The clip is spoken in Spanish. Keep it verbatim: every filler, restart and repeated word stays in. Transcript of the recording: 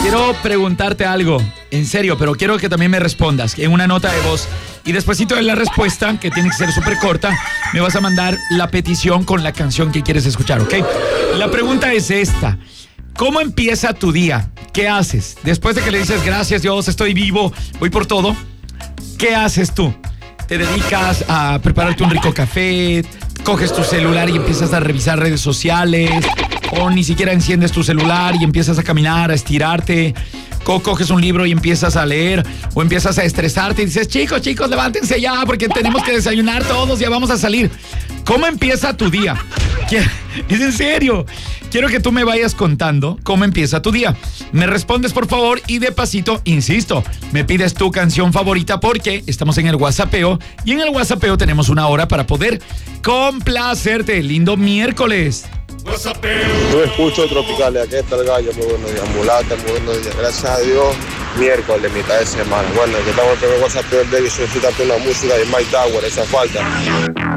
quiero preguntarte algo, en serio, pero quiero que también me respondas en una nota de voz. Y despuesito de la respuesta, que tiene que ser súper corta, me vas a mandar la petición con la canción que quieres escuchar, ¿ok? La pregunta es esta. ¿Cómo empieza tu día? ¿Qué haces? Después de que le dices, gracias Dios, estoy vivo, voy por todo, ¿qué haces tú? ¿Te dedicas a prepararte un rico café? ¿Coges tu celular y empiezas a revisar redes sociales? ¿O ni siquiera enciendes tu celular y empiezas a caminar, a estirarte? ¿O coges un libro y empiezas a leer? ¿O empiezas a estresarte y dices, chicos, chicos, levántense ya porque tenemos que desayunar todos, ya vamos a salir? ¿Cómo empieza tu día? Es en serio. Quiero que tú me vayas contando cómo empieza tu día. Me respondes, por favor, y de pasito, insisto, me pides tu canción favorita porque estamos en el WhatsAppeo y en el WhatsAppeo tenemos una hora para poder complacerte. Lindo miércoles. Yo escucho Tropicales, aquí está el gallo, muy buenos días, mulata, muy buenos días, gracias a Dios, miércoles, mitad de semana. Bueno, que estamos en el WhatsApp del David, solicitarte una música de Mike Tower, esa falta.